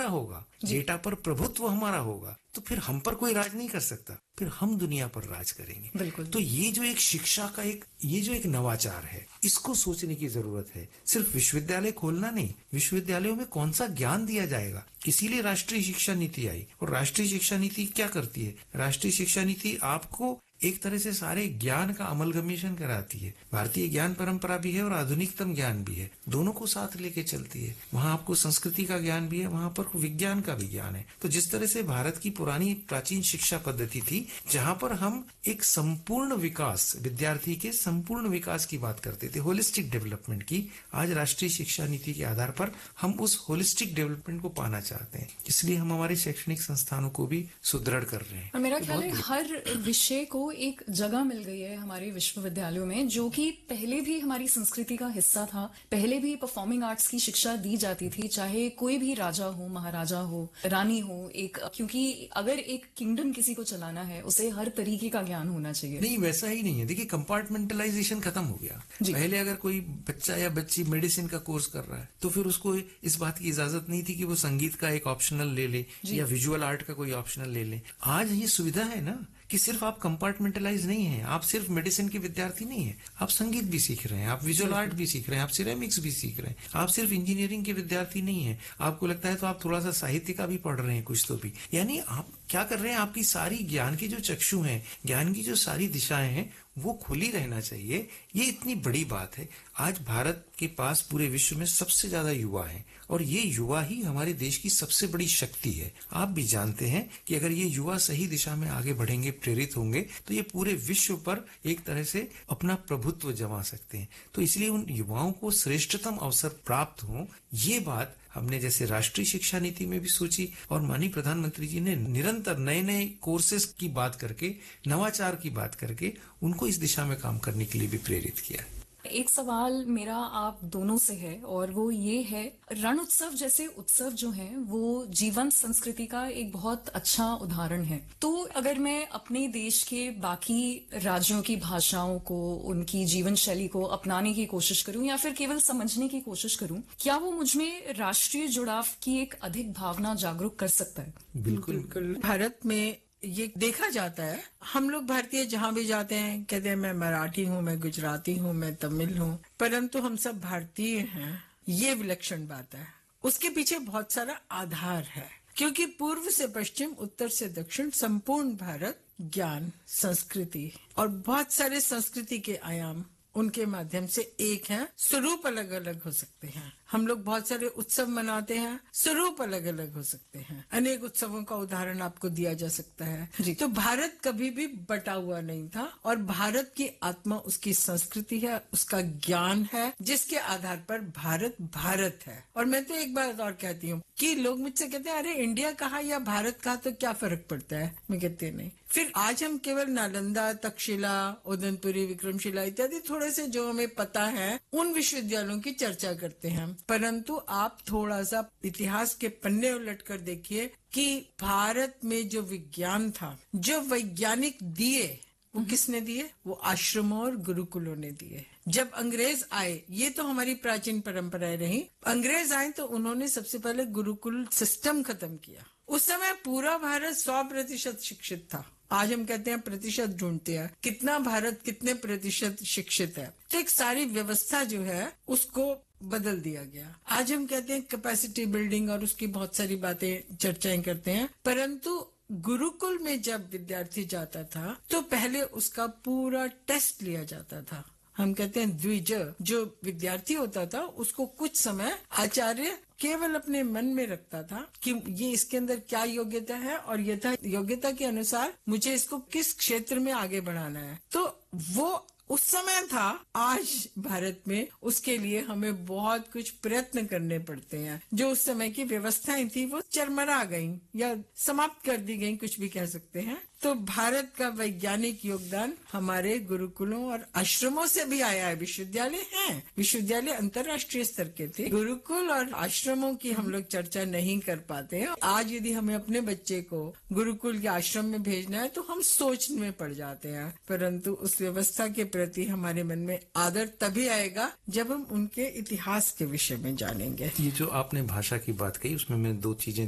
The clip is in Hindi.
होगा, डेटा पर प्रभुत्व हमारा होगा, तो फिर हम पर कोई राज नहीं कर सकता, फिर हम दुनिया पर राज करेंगे। बिल्कुल। तो ये जो एक शिक्षा का ये जो एक नवाचार है, इसको सोचने की जरूरत है। सिर्फ विश्वविद्यालय खोलना नहीं, विश्वविद्यालयों में कौन सा ज्ञान दिया जाएगा, इसीलिए राष्ट्रीय शिक्षा नीति आई। और राष्ट्रीय शिक्षा नीति क्या करती है? राष्ट्रीय शिक्षा नीति आपको एक तरह से सारे ज्ञान का अमलगमेशन कराती है। भारतीय ज्ञान परंपरा भी है और आधुनिकतम ज्ञान भी है, दोनों को साथ लेके चलती है। वहां आपको संस्कृति का ज्ञान भी है, वहां पर विज्ञान का भी ज्ञान है। तो जिस तरह से भारत की पुरानी प्राचीन शिक्षा पद्धति थी, जहां पर हम एक संपूर्ण विकास, विद्यार्थी के संपूर्ण विकास की बात करते थे, होलिस्टिक डेवलपमेंट की, आज राष्ट्रीय शिक्षा नीति के आधार पर हम उस होलिस्टिक डेवलपमेंट को पाना चाहते हैं। इसलिए हम हमारे शैक्षणिक संस्थानों को भी सुदृढ़ कर रहे हैं। मेरा ख्याल है हर विषय को एक जगह मिल गई है हमारे विश्वविद्यालयों में, जो कि पहले भी हमारी संस्कृति का हिस्सा था। पहले भी परफॉर्मिंग आर्ट्स की शिक्षा दी जाती थी, चाहे कोई भी राजा हो, महाराजा हो, रानी हो। क्योंकि अगर एक किंगडम किसी को चलाना है, उसे हर तरीके का ज्ञान होना चाहिए। नहीं, वैसा ही नहीं है। देखिए, कंपार्टमेंटलाइजेशन खत्म हो गया। पहले अगर कोई बच्चा या बच्ची मेडिसिन का कोर्स कर रहा है, तो फिर उसको इस बात की इजाजत नहीं थी कि वो संगीत का एक ऑप्शनल ले ले या विजुअल आर्ट का कोई ऑप्शनल ले ले। आज ये सुविधा है ना कि सिर्फ आप कंपार्टमेंटलाइज नहीं है, आप सिर्फ मेडिसिन के विद्यार्थी नहीं है, आप संगीत भी सीख रहे हैं, आप विजुअल आर्ट भी सीख रहे हैं, आप सिरेमिक्स भी सीख रहे हैं, आप सिर्फ इंजीनियरिंग के विद्यार्थी नहीं है। आपको लगता है तो आप थोड़ा सा साहित्य का भी पढ़ रहे हैं कुछ तो भी। यानी आप क्या कर रहे हैं, आपकी सारी ज्ञान की जो चक्षु हैं, ज्ञान की जो सारी दिशाएं हैं, वो खुली रहना चाहिए। ये इतनी बड़ी बात है। आज भारत के पास पूरे विश्व में सबसे ज्यादा युवा हैं और ये युवा ही हमारे देश की सबसे बड़ी शक्ति है। आप भी जानते हैं कि अगर ये युवा सही दिशा में आगे बढ़ेंगे, प्रेरित होंगे, तो ये पूरे विश्व पर एक तरह से अपना प्रभुत्व जमा सकते हैं। तो इसलिए उन युवाओं को श्रेष्ठतम अवसर प्राप्त हो, ये बात हमने जैसे राष्ट्रीय शिक्षा नीति में भी सोची और माननीय प्रधानमंत्री जी ने निरंतर नए नए कोर्सेज की बात करके, नवाचार की बात करके उनको इस दिशा में काम करने के लिए भी प्रेरित किया। एक सवाल मेरा आप दोनों से है और वो ये है, रण उत्सव जैसे उत्सव जो हैं वो जीवंत संस्कृति का एक बहुत अच्छा उदाहरण है। तो अगर मैं अपने देश के बाकी राज्यों की भाषाओं को, उनकी जीवन शैली को अपनाने की कोशिश करूं या फिर केवल समझने की कोशिश करूं, क्या वो मुझ में राष्ट्रीय जुड़ाव की एक अधिक भावना जागरूक कर सकता है? बिल्कुल। भारत में ये देखा जाता है, हम लोग भारतीय जहाँ भी जाते हैं कहते हैं मैं मराठी हूँ, मैं गुजराती हूँ, मैं तमिल हूँ, परंतु हम सब भारतीय हैं। ये विलक्षण बात है। उसके पीछे बहुत सारा आधार है, क्योंकि पूर्व से पश्चिम, उत्तर से दक्षिण, संपूर्ण भारत ज्ञान, संस्कृति और बहुत सारे संस्कृति के आयाम उनके माध्यम से एक है। स्वरूप अलग अलग हो सकते हैं। हम लोग बहुत सारे उत्सव मनाते हैं, स्वरूप अलग अलग हो सकते हैं। अनेक उत्सवों का उदाहरण आपको दिया जा सकता है। तो भारत कभी भी बटा हुआ नहीं था और भारत की आत्मा उसकी संस्कृति है, उसका ज्ञान है, जिसके आधार पर भारत भारत है। और मैं तो एक बात और कहती हूँ कि लोग मुझसे कहते हैं अरे इंडिया कहा या भारत कहा तो क्या फर्क पड़ता है। मैं कहती नहीं। फिर आज हम केवल नालंदा, तक्षशिला, उदयपुरी, विक्रमशिला इत्यादि थोड़े से जो हमें पता है उन विश्वविद्यालयों की चर्चा करते हैं, परंतु आप थोड़ा सा इतिहास के पन्ने उलट कर देखिए कि भारत में जो विज्ञान था, जो वैज्ञानिक दिए, वो किसने दिए? वो आश्रमों और गुरुकुलों ने दिए। जब अंग्रेज आए, ये तो हमारी प्राचीन परंपराएं रही, अंग्रेज आए तो उन्होंने सबसे पहले गुरुकुल सिस्टम खत्म किया। उस समय पूरा भारत 100% शिक्षित था। आज हम कहते हैं प्रतिशत ढूंढते हैं, कितना भारत कितने प्रतिशत शिक्षित है। तो एक सारी व्यवस्था जो है उसको बदल दिया गया। आज हम कहते हैं कैपेसिटी बिल्डिंग और उसकी बहुत सारी बातें चर्चाएं करते हैं, परंतु गुरुकुल में जब विद्यार्थी जाता था तो पहले उसका पूरा टेस्ट लिया जाता था। हम कहते हैं द्विज, जो विद्यार्थी होता था उसको कुछ समय आचार्य केवल अपने मन में रखता था कि ये इसके अंदर क्या योग्यता है और यथा योग्यता के अनुसार मुझे इसको किस क्षेत्र में आगे बढ़ाना है। तो वो उस समय था। आज भारत में उसके लिए हमें बहुत कुछ प्रयत्न करने पड़ते हैं। जो उस समय की व्यवस्थाएं थी वो चरमरा गई या समाप्त कर दी गई, कुछ भी कह सकते हैं। तो भारत का वैज्ञानिक योगदान हमारे गुरुकुलों और आश्रमों से भी आया है। विश्वविद्यालय हैं, विश्वविद्यालय अंतर्राष्ट्रीय स्तर के थे, गुरुकुल और आश्रमों की हम लोग चर्चा नहीं कर पाते हैं। आज यदि हमें अपने बच्चे को गुरुकुल के आश्रम में भेजना है तो हम सोच में पड़ जाते हैं, परंतु उस व्यवस्था के प्रति हमारे मन में आदर तभी आएगा जब हम उनके इतिहास के विषय में जानेंगे। ये जो आपने भाषा की बात कही, उसमें मैं दो चीजें